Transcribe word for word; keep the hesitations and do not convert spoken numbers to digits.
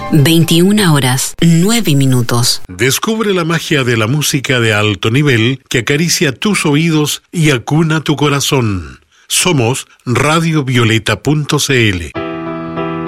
veintiuna horas, nueve minutos. Descubre la magia de la música de alto nivel que acaricia tus oídos y acuna tu corazón. Somos radio violeta punto c l.